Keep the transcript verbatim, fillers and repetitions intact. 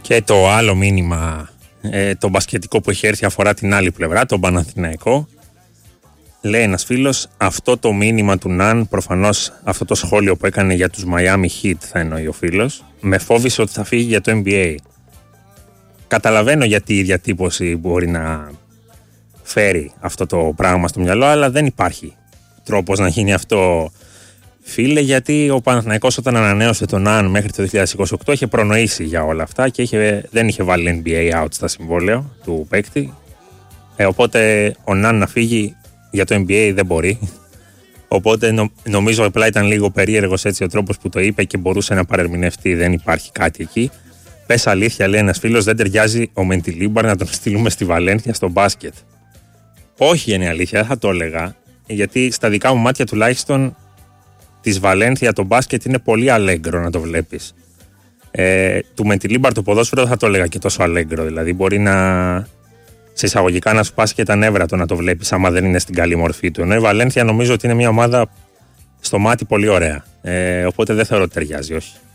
Και το άλλο μήνυμα, ε, το μπασκετικό που έχει έρθει, αφορά την άλλη πλευρά, τον Παναθηναϊκό. Λέει ένας φίλος, αυτό το μήνυμα του Ναν, προφανώς αυτό το σχόλιο που έκανε για τους Miami Heat, θα εννοεί ο φίλος, με φόβησε ότι θα φύγει για το N B A. Καταλαβαίνω γιατί η διατύπωση μπορεί να φέρει αυτό το πράγμα στο μυαλό, αλλά δεν υπάρχει τρόπος να γίνει αυτό, φίλε, γιατί ο Παναθηναϊκός όταν ανανέωσε τον Ναν μέχρι το δύο χιλιάδες είκοσι οκτώ είχε προνοήσει για όλα αυτά και είχε, δεν είχε βάλει N B A out στα συμβόλαιο του παίκτη. Ε, οπότε ο Ναν να φύγει για το N B A δεν μπορεί. Οπότε νο, νομίζω απλά ήταν λίγο περίεργος έτσι ο τρόπος που το είπε και μπορούσε να παρερμηνευτεί. Δεν υπάρχει κάτι εκεί. Πες αλήθεια, λέει ένας φίλος, δεν ταιριάζει ο Μεντιλίμπαρ να τον στείλουμε στη Βαλένθια στο μπάσκετ. Όχι, είναι αλήθεια, δεν θα το έλεγα. Γιατί στα δικά μου μάτια τουλάχιστον της Βαλένθια το μπάσκετ είναι πολύ αλέγκρο να το βλέπεις. Ε, του Μεντιλίμπαρ το ποδόσφαιρο δεν θα το έλεγα και τόσο αλέγκρο. Δηλαδή μπορεί να, σε εισαγωγικά, να σου πάσει και τα νεύρα το να το βλέπεις άμα δεν είναι στην καλή μορφή του. Ενώ η Βαλένθια νομίζω ότι είναι μια ομάδα στο μάτι πολύ ωραία. Ε, οπότε δεν θεωρώ ότι ταιριάζει, όχι.